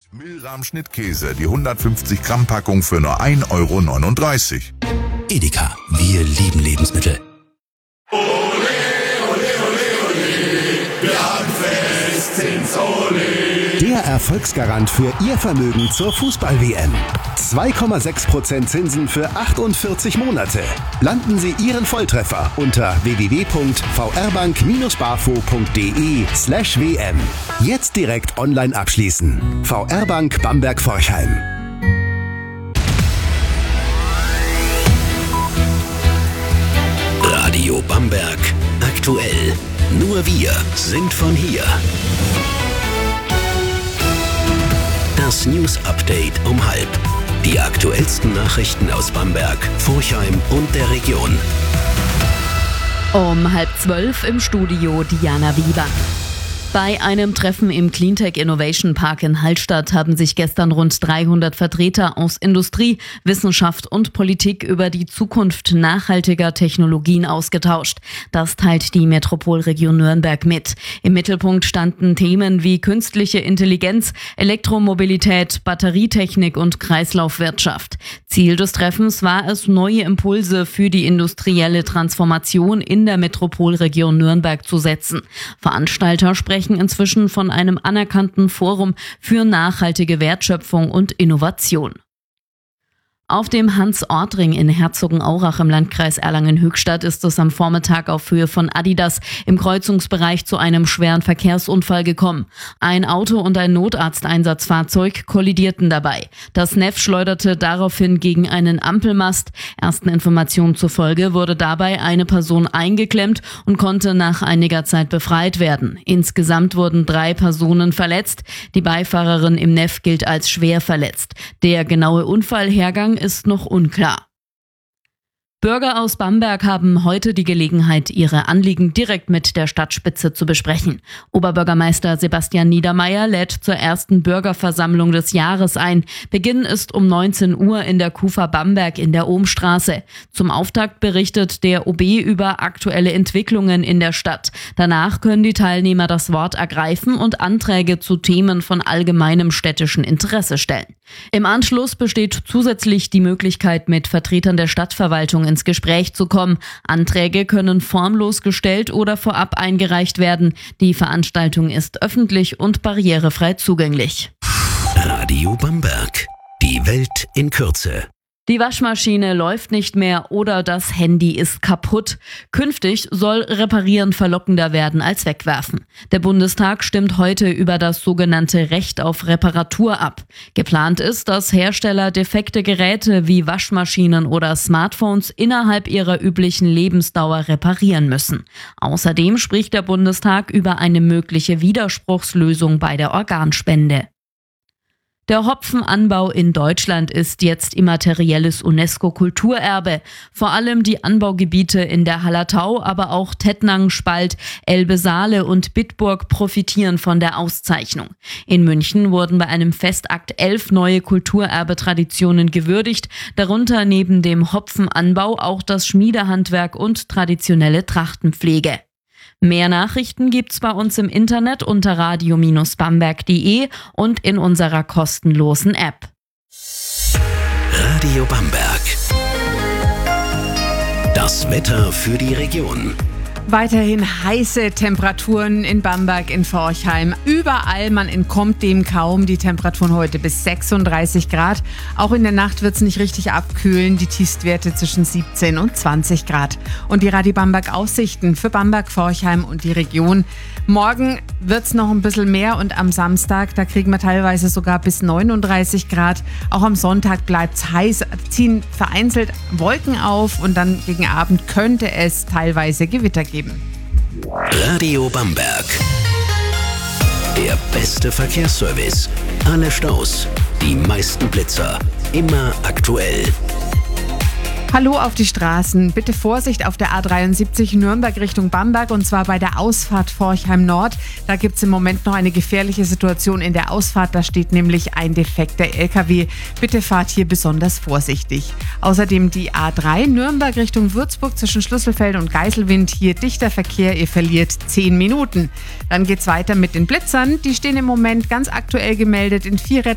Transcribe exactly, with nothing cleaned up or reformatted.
Milram Schnittkäse, die hundertfünfzig Gramm Packung für nur ein Euro neununddreißig. Edeka, wir lieben Lebensmittel. Ole, ole, ole, ole, wir haben Fest ins Ole. Der Erfolgsgarant für Ihr Vermögen zur Fußball-W M. zwei Komma sechs Prozent Zinsen für achtundvierzig Monate. Landen Sie Ihren Volltreffer unter w w w punkt v r bank bafo punkt d e slash w m. Jetzt direkt online abschließen. V R Bank Bamberg-Forchheim. Radio Bamberg aktuell. Nur wir sind von hier. Das News Update um halb. Die aktuellsten Nachrichten aus Bamberg, Forchheim und der Region. Um halb zwölf im Studio Diana Wieber. Bei einem Treffen im Cleantech Innovation Park in Hallstatt haben sich gestern rund dreihundert Vertreter aus Industrie, Wissenschaft und Politik über die Zukunft nachhaltiger Technologien ausgetauscht. Das teilt die Metropolregion Nürnberg mit. Im Mittelpunkt standen Themen wie künstliche Intelligenz, Elektromobilität, Batterietechnik und Kreislaufwirtschaft. Ziel des Treffens war es, neue Impulse für die industrielle Transformation in der Metropolregion Nürnberg zu setzen. Veranstalter sprechen inzwischen von einem anerkannten Forum für nachhaltige Wertschöpfung und Innovation. Auf dem Hans-Ort-Ring in Herzogenaurach im Landkreis Erlangen-Höchstadt ist es am Vormittag auf Höhe von Adidas im Kreuzungsbereich zu einem schweren Verkehrsunfall gekommen. Ein Auto und ein Notarzteinsatzfahrzeug kollidierten dabei. Das N E F schleuderte daraufhin gegen einen Ampelmast. Ersten Informationen zufolge wurde dabei eine Person eingeklemmt und konnte nach einiger Zeit befreit werden. Insgesamt wurden drei Personen verletzt. Die Beifahrerin im N E F gilt als schwer verletzt. Der genaue Unfallhergang ist noch unklar. Bürger aus Bamberg haben heute die Gelegenheit, ihre Anliegen direkt mit der Stadtspitze zu besprechen. Oberbürgermeister Sebastian Niedermeyer lädt zur ersten Bürgerversammlung des Jahres ein. Beginn ist um neunzehn Uhr in der KUFA Bamberg in der Ohmstraße. Zum Auftakt berichtet der O B über aktuelle Entwicklungen in der Stadt. Danach können die Teilnehmer das Wort ergreifen und Anträge zu Themen von allgemeinem städtischen Interesse stellen. Im Anschluss besteht zusätzlich die Möglichkeit, mit Vertretern der Stadtverwaltung ins Gespräch zu kommen. Anträge können formlos gestellt oder vorab eingereicht werden. Die Veranstaltung ist öffentlich und barrierefrei zugänglich. Radio Bamberg. Die Welt in Kürze. Die Waschmaschine läuft nicht mehr oder das Handy ist kaputt. Künftig soll Reparieren verlockender werden als Wegwerfen. Der Bundestag stimmt heute über das sogenannte Recht auf Reparatur ab. Geplant ist, dass Hersteller defekte Geräte wie Waschmaschinen oder Smartphones innerhalb ihrer üblichen Lebensdauer reparieren müssen. Außerdem spricht der Bundestag über eine mögliche Widerspruchslösung bei der Organspende. Der Hopfenanbau in Deutschland ist jetzt immaterielles UNESCO-Kulturerbe. Vor allem die Anbaugebiete in der Hallertau, aber auch Tettnang, Spalt, Elbe-Saale und Bitburg profitieren von der Auszeichnung. In München wurden bei einem Festakt elf neue Kulturerbe-Traditionen gewürdigt, darunter neben dem Hopfenanbau auch das Schmiedehandwerk und traditionelle Trachtenpflege. Mehr Nachrichten gibt's bei uns im Internet unter radio Bindestrich bamberg punkt de und in unserer kostenlosen App. Radio Bamberg. Das Wetter für die Region. Weiterhin heiße Temperaturen in Bamberg, in Forchheim. Überall, man entkommt dem kaum. Die Temperaturen heute bis sechsunddreißig Grad. Auch in der Nacht wird es nicht richtig abkühlen. Die Tiefstwerte zwischen siebzehn und zwanzig Grad. Und die Radio Bamberg Aussichten für Bamberg, Forchheim und die Region. Morgen wird es noch ein bisschen mehr und am Samstag, da kriegen wir teilweise sogar bis neununddreißig Grad. Auch am Sonntag bleibt es heiß, ziehen vereinzelt Wolken auf und dann gegen Abend könnte es teilweise Gewitter geben. Radio Bamberg. Der beste Verkehrsservice. Alle Staus, die meisten Blitzer. Immer aktuell. Hallo auf die Straßen. Bitte Vorsicht auf der A dreiundsiebzig Nürnberg Richtung Bamberg und zwar bei der Ausfahrt Forchheim Nord. Da gibt es im Moment noch eine gefährliche Situation in der Ausfahrt. Da steht nämlich ein defekter L K W. Bitte fahrt hier besonders vorsichtig. Außerdem die A drei Nürnberg Richtung Würzburg zwischen Schlüsselfeld und Geiselwind. Hier dichter Verkehr, ihr verliert zehn Minuten. Dann geht's weiter mit den Blitzern. Die stehen im Moment ganz aktuell gemeldet in vier